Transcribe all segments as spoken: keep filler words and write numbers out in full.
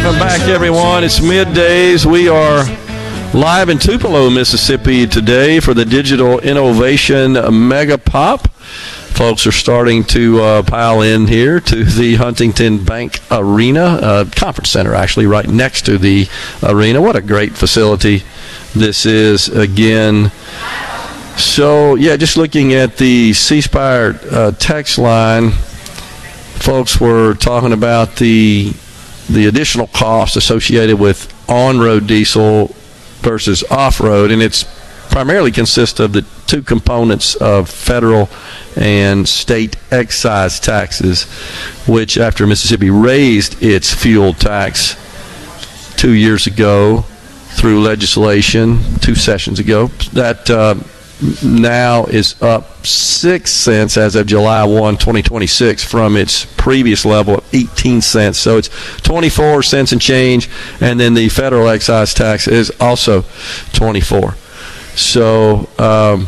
Welcome back, everyone. It's middays. We are live in Tupelo, Mississippi today for the Digital Innovation Mega Pop. Folks are starting to uh, pile in here to the Huntington Bank Arena, uh, conference center, actually, right next to the arena. What a great facility this is, again. So, yeah, just looking at the C Spire uh, text line, folks were talking about the the additional cost associated with on-road diesel versus off-road, and it's primarily consists of the two components of federal and state excise taxes, which after Mississippi raised its fuel tax two years ago through legislation, two sessions ago, that uh, now is up six cents as of July first, twenty twenty-six from its previous level of eighteen cents. So it's twenty-four cents and change, and then the federal excise tax is also twenty-four. So, um,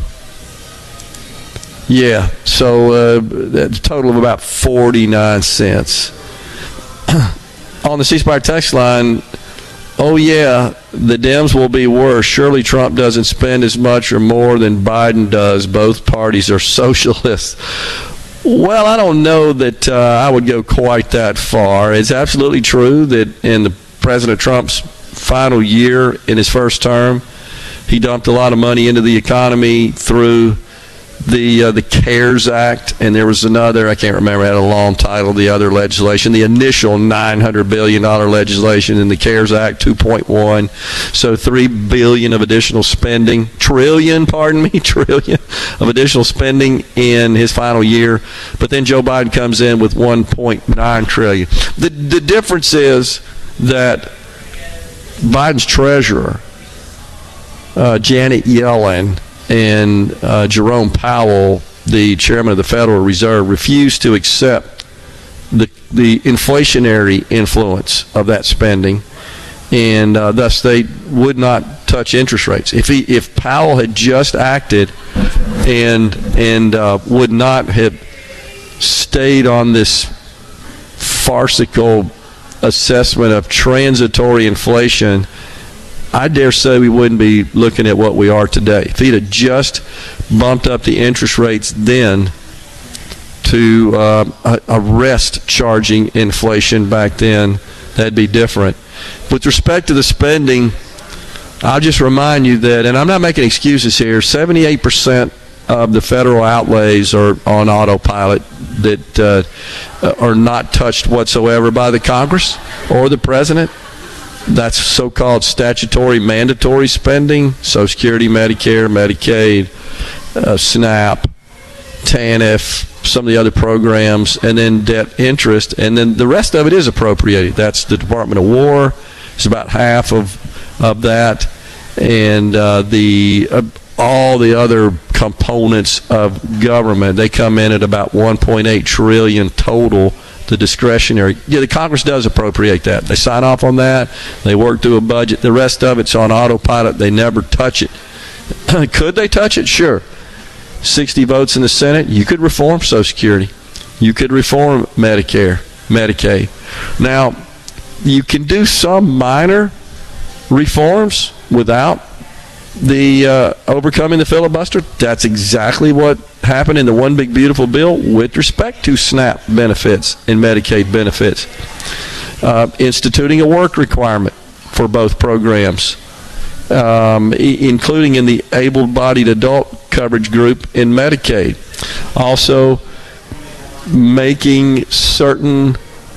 yeah, so uh, that's a total of about forty-nine cents. On the C Spire text line, oh, yeah, the Dems will be worse. Surely Trump doesn't spend as much or more than Biden does. Both parties are socialists. Well, I don't know that uh, I would go quite that far. It's absolutely true that in the President Trump's final year in his first term, he dumped a lot of money into the economy through the uh, the CARES Act, and there was another, I can't remember, it had a long title, the other legislation, the initial nine hundred billion dollars legislation in the CARES Act, two point one, so three billion dollars of additional spending, trillion, pardon me, trillion of additional spending in his final year, but then Joe Biden comes in with one point nine trillion dollars. The, the difference is that Biden's treasurer, uh, Janet Yellen, and uh, Jerome Powell, the chairman of the Federal Reserve, refused to accept the the inflationary influence of that spending, and uh, thus they would not touch interest rates. If he, if Powell had just acted and and uh, would not have stayed on this farcical assessment of transitory inflation, I dare say we wouldn't be looking at what we are today. If he'd have just bumped up the interest rates then to uh, arrest charging inflation back then, that'd be different. With respect to the spending, I'll just remind you that, and I'm not making excuses here, seventy-eight percent of the federal outlays are on autopilot that uh, are not touched whatsoever by the Congress or the president. That's so-called statutory mandatory spending, Social Security, Medicare, Medicaid, uh, SNAP, TANF, some of the other programs, and then debt interest, and then the rest of it is appropriated. That's the Department of War. It's about half of of that, and uh, the uh, all the other components of government, they come in at about one point eight trillion dollars total. The discretionary, yeah, the Congress does appropriate that. They sign off on that. They work through a budget. The rest of it's on autopilot. They never touch it. Could they touch it? Sure. sixty votes in the Senate. You could reform Social Security. You could reform Medicare, Medicaid. Now, you can do some minor reforms without the uh, overcoming the filibuster. That's exactly what happened in the One Big Beautiful Bill with respect to SNAP benefits and Medicaid benefits. Uh, instituting a work requirement for both programs, um, I- including in the able-bodied adult coverage group in Medicaid. Also, making certain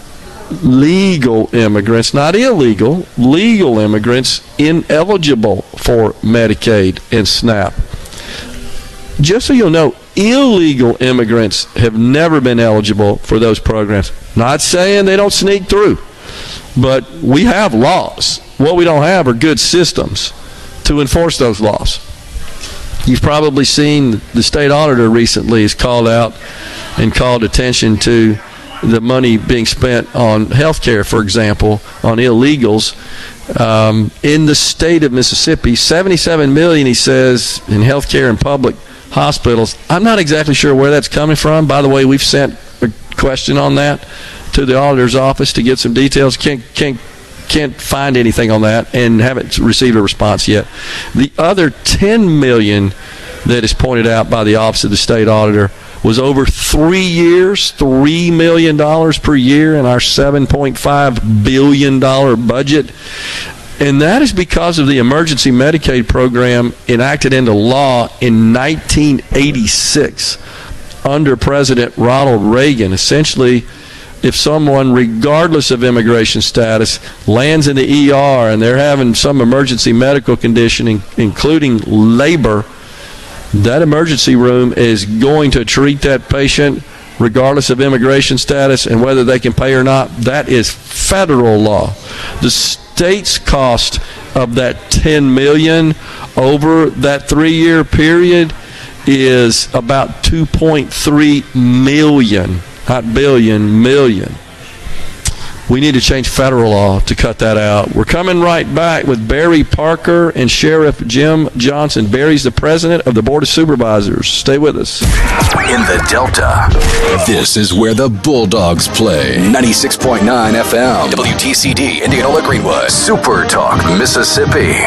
legal immigrants, not illegal, legal immigrants ineligible for Medicaid and SNAP. Just so you'll know, illegal immigrants have never been eligible for those programs. Not saying they don't sneak through, but we have laws. What we don't have are good systems to enforce those laws. You've probably seen the state auditor recently has called out and called attention to the money being spent on health care, for example, on illegals. Um, in the state of Mississippi, seventy-seven million dollars, he says, in health care and public hospitals. I'm not exactly sure where that's coming from. By the way, we've sent a question on that to the auditor's office to get some details. Can't, can't can't find anything on that and haven't received a response yet. The other ten million dollars that is pointed out by the Office of the State Auditor was over three years, three million dollars per year in our seven point five billion dollars budget. And that is because of the emergency Medicaid program enacted into law in nineteen eighty-six under President Ronald Reagan. Essentially, if someone, regardless of immigration status, lands in the E R and they're having some emergency medical condition, including labor, that emergency room is going to treat that patient regardless of immigration status and whether they can pay or not. That is federal law. The state's cost of that ten million dollars over that three-year period is about two point three million dollars. Not billion, million. We need to change federal law to cut that out. We're coming right back with Barry Parker and Sheriff Jim Johnson. Barry's the president of the Board of Supervisors. Stay with us. In the Delta, this is where the Bulldogs play. ninety-six point nine F M, W T C D, Indianola Greenwood, Super Talk, Mississippi.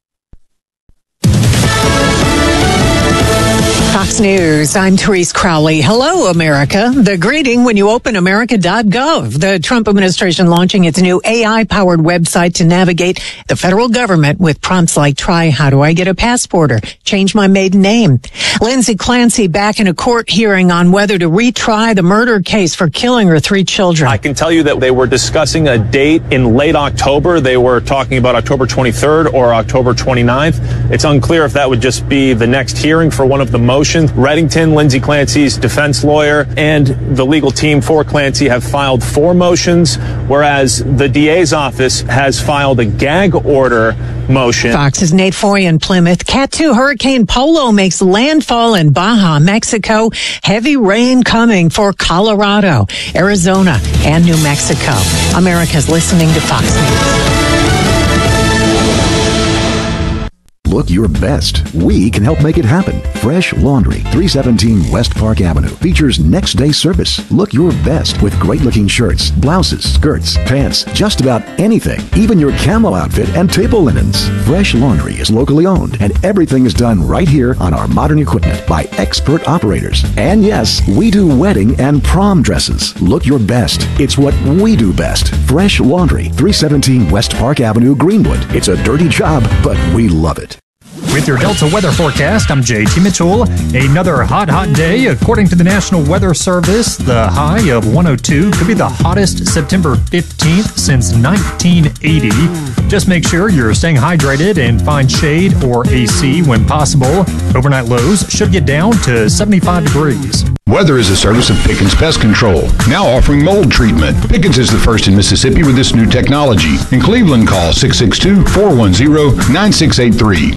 Fox News, I'm Therese Crowley. Hello, America. The greeting when you open America dot gov. The Trump administration launching its new A I-powered website to navigate the federal government with prompts like, try how do I get a passport or change my maiden name. Lindsay Clancy back in a court hearing on whether to retry the murder case for killing her three children. I can tell you that they were discussing a date in late October. They were talking about October twenty-third or October twenty-ninth. It's unclear if that would just be the next hearing for one of the motions. Reddington, Lindsay Clancy's defense lawyer, and the legal team for Clancy have filed four motions, whereas the D A's office has filed a gag order motion. Fox's Nate Foy in Plymouth. Cat two Hurricane Polo makes landfall in Baja, Mexico. Heavy rain coming for Colorado, Arizona, and New Mexico. America's listening to Fox News. Look your best. We can help make it happen. Fresh Laundry, three seventeen West Park Avenue, features next day service. Look your best with great looking shirts, blouses, skirts, pants, just about anything, even your camo outfit and table linens. Fresh Laundry is locally owned and everything is done right here on our modern equipment by expert operators. And yes, we do wedding and prom dresses. Look your best. It's what we do best. Fresh Laundry, three seventeen West Park Avenue, Greenwood. It's a dirty job, but we love it. With your Delta weather forecast, I'm J T Mitchell. Another hot, hot day. According to the National Weather Service, the high of one oh two could be the hottest September fifteenth since nineteen eighty. Just make sure you're staying hydrated and find shade or A C when possible. Overnight lows should get down to seventy-five degrees. Weather is a service of Pickens Pest Control, now offering mold treatment. Pickens is the first in Mississippi with this new technology. In Cleveland, call six six two, four one zero, nine six eight three.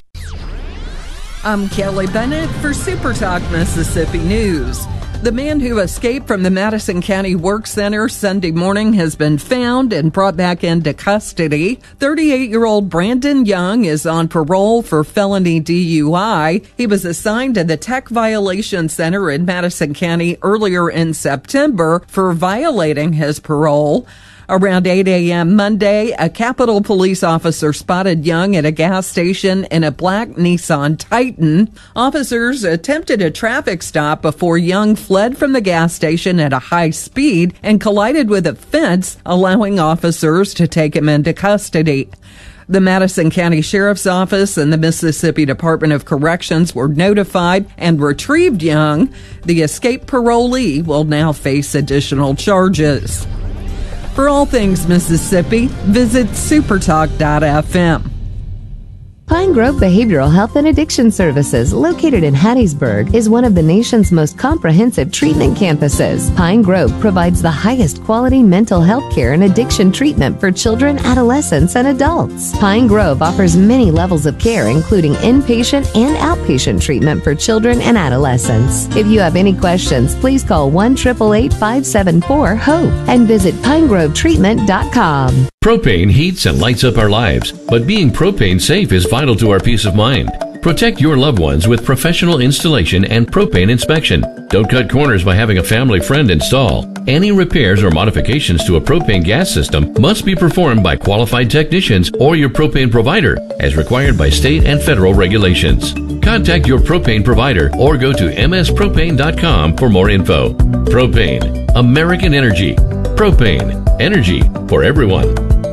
I'm Kelly Bennett for Super Talk Mississippi News. The man who escaped from the Madison County Work Center Sunday morning has been found and brought back into custody. thirty-eight-year-old Brandon Young is on parole for felony D U I. He was assigned to the Tech Violation Center in Madison County earlier in September for violating his parole. Around eight a.m. Monday, a Capitol Police officer spotted Young at a gas station in a black Nissan Titan. Officers attempted a traffic stop before Young fled from the gas station at a high speed and collided with a fence, allowing officers to take him into custody. The Madison County Sheriff's Office and the Mississippi Department of Corrections were notified and retrieved Young. The escaped parolee will now face additional charges. For all things Mississippi, visit supertalk dot f m. Pine Grove Behavioral Health and Addiction Services, located in Hattiesburg, is one of the nation's most comprehensive treatment campuses. Pine Grove provides the highest quality mental health care and addiction treatment for children, adolescents, and adults. Pine Grove offers many levels of care, including inpatient and outpatient treatment for children and adolescents. If you have any questions, please call one eight eight eight, five seven four, HOPE and visit pine grove treatment dot com. Propane heats and lights up our lives, but being propane safe is vital to our peace of mind. Protect your loved ones with professional installation and propane inspection. Don't cut corners by having a family friend install. Any repairs or modifications to a propane gas system must be performed by qualified technicians or your propane provider, as required by state and federal regulations. Contact your propane provider or go to m s propane dot com for more info. Propane, American Energy. Propane, energy for everyone.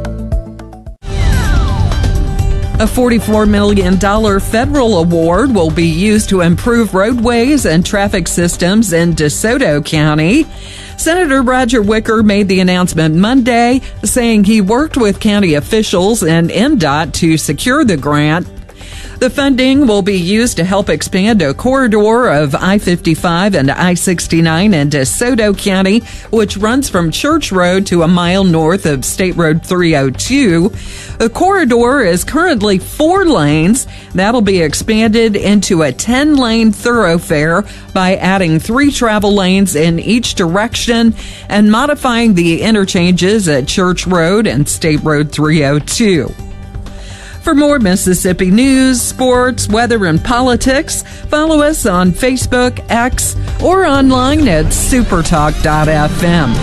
A forty-four million dollars federal award will be used to improve roadways and traffic systems in DeSoto County. Senator Roger Wicker made the announcement Monday, saying he worked with county officials and M DOT to secure the grant. The funding will be used to help expand a corridor of I fifty-five and I sixty-nine in DeSoto County, which runs from Church Road to a mile north of State Road three oh two. The corridor is currently four lanes. That'll be expanded into a ten-lane thoroughfare by adding three travel lanes in each direction and modifying the interchanges at Church Road and State Road three oh two. For more Mississippi news, sports, weather, and politics, follow us on Facebook, X, or online at supertalk dot f m.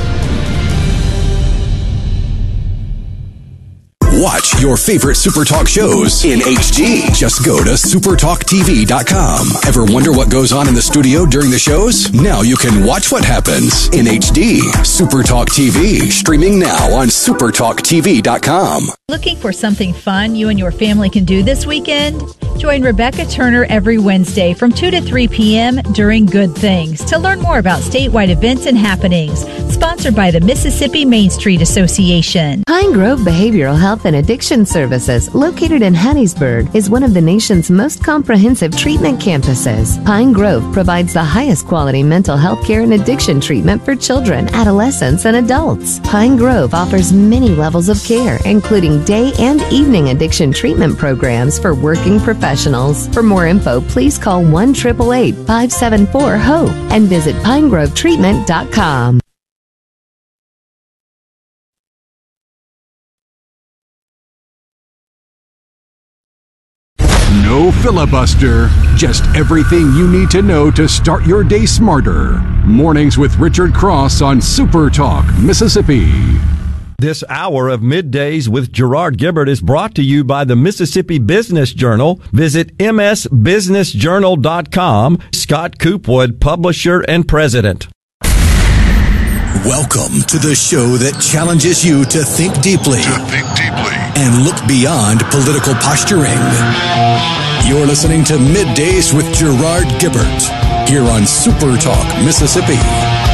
Watch your favorite SuperTalk shows in H D. Just go to supertalk t v dot com. Ever wonder what goes on in the studio during the shows? Now you can watch what happens in H D. SuperTalk T V, streaming now on supertalk t v dot com. Looking for something fun you and your family can do this weekend? Join Rebecca Turner every Wednesday from two to three p.m. during Good Things to learn more about statewide events and happenings. Sponsored by the Mississippi Main Street Association. Pine Grove Behavioral Health and Addiction Services, located in Hattiesburg, is one of the nation's most comprehensive treatment campuses. Pine Grove provides the highest quality mental health care and addiction treatment for children, adolescents, and adults. Pine Grove offers many levels of care, including day and evening addiction treatment programs for working professionals. For more info, please call one eight eight eight, five seven four, HOPE and visit pine grove treatment dot com. No filibuster, just everything you need to know to start your day smarter. Mornings with Richard Cross on Super Talk, Mississippi. This hour of Middays with Gerard Gibbert is brought to you by the Mississippi Business Journal. Visit m s business journal dot com. Scott Coopwood, publisher and president. Welcome to the show that challenges you to think deeply, to think deeply, and look beyond political posturing. You're listening to Middays with Gerard Gibbert here on Super Talk, Mississippi.